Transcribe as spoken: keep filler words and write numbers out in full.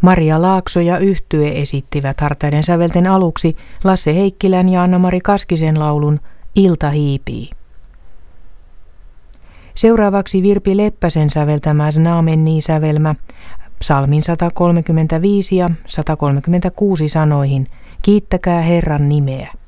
Maria Laakso ja Yhtye esittivät hartaiden sävelten aluksi Lasse Heikkilän ja Anna-Mari Kaskisen laulun Ilta hiipii. Seuraavaksi Virpi Leppäsen säveltämä Znamenii-sävelmä psalmin sata kolmekymmentäviisi ja sata kolmekymmentäkuusi sanoihin Kiittäkää Herran nimeä.